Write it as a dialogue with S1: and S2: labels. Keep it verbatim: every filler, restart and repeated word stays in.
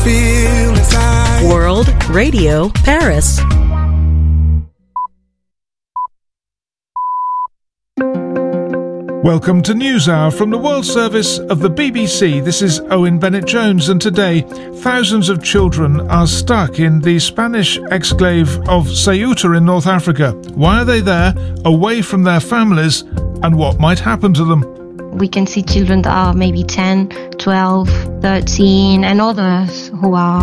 S1: feel inside.
S2: World Radio Paris.
S3: Welcome to NewsHour from the World Service of the B B C. This is Owen Bennett-Jones, and today thousands of children are stuck in the Spanish exclave of Ceuta in North Africa. Why are they there, away from their families, and what might happen to them?
S4: We can see children that are maybe ten, twelve, thirteen, and others who are